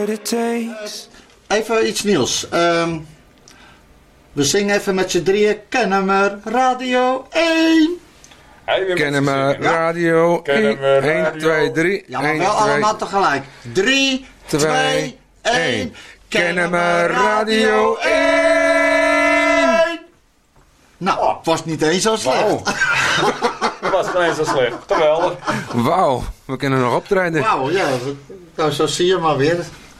what it takes. Even iets nieuws. We zingen even met z'n drieën. Kennemer Radio 1. Kennemer Radio 1, 2, 3. Ja, maar wel allemaal tegelijk. 3, 2, 1. Kennemer Radio 1. Nou, het was niet eens zo slecht. Wow. Dat was niet eens zo slecht. Geweldig. Wauw, we kunnen nog optreden. Wauw, ja. Nou, zo zie je maar weer.